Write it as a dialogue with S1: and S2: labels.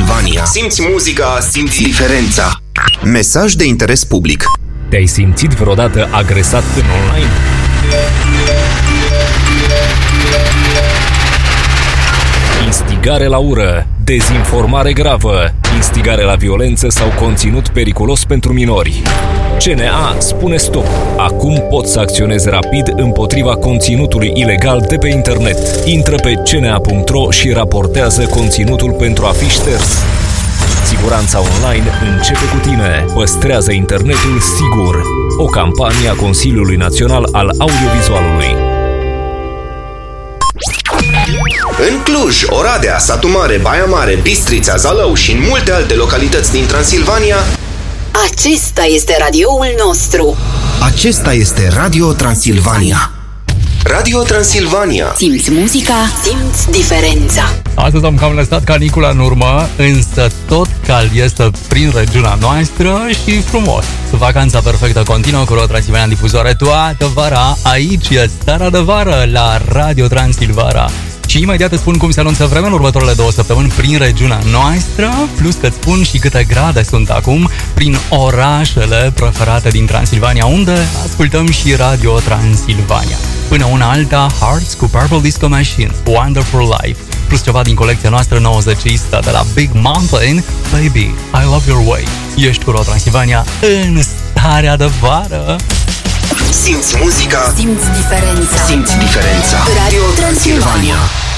S1: Transilvania. Simți muzica, simți diferența. Mesaj de interes public.
S2: Te-ai simțit vreodată agresat în online? Instigare la ură, dezinformare gravă, instigare la violență sau conținut periculos pentru minori. CNA spune stop. Acum poți să acționezi rapid împotriva conținutului ilegal de pe internet. Intră pe cna.ro și raportează conținutul pentru a fi șters. Siguranța online începe cu tine. Păstrează internetul sigur. O campanie a Consiliului Național al Audiovizualului.
S1: În Cluj, Oradea, Satu Mare, Baia Mare, Bistrița, Zalău și în multe alte localități din Transilvania,
S3: acesta este radioul nostru.
S1: acesta este Radio Transilvania. Radio Transilvania.
S3: Simți muzica, simți diferența.
S4: Astăzi am cam lăsat canicula în urmă, însă tot cald este prin regiunea noastră și frumos. Vacanța perfectă continuă cu Radio Transilvania în difuzoare toată vara. Aici e Starea de Vară la Radio Transilvania. Și imediat îți spun cum se anunță vremea în următoarele 2 săptămâni prin regiunea noastră, plus că îți spun și câte grade sunt acum prin orașele preferate din Transilvania, unde ascultăm și Radio Transilvania. Până una alta, Hearts cu Purple Disco Machine, Wonderful Life, plus ceva din colecția noastră 90istă de la Big Mountain, Baby, I Love Your Way. Ești cu Radio Transilvania în Starea de Vară.
S1: Simți muzica,
S3: simți diferența.
S1: simți diferența.
S3: Radio Transilvania.